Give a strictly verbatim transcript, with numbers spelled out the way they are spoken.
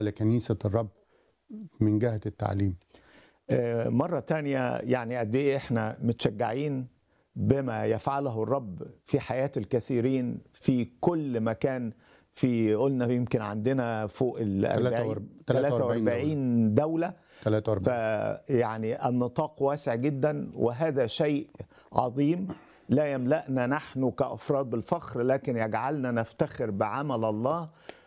لكنيسة الرب من جهة التعليم؟ آه، مرة تانية يعني قد إيه إحنا متشجعين بما يفعله الرب في حياة الكثيرين في كل مكان. في قلنا يمكن عندنا فوق ال أربعين ثلاثة وأربعين دولة، ثلاثة وأربعين. فيعني النطاق واسع جدا، وهذا شيء عظيم لا يملأنا نحن كأفراد بالفخر، لكن يجعلنا نفتخر بعمل الله